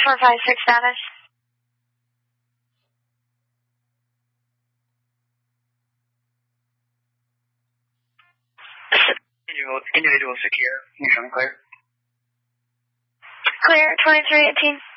456 status. Individual secure. You're showing clear. Clear, 2318.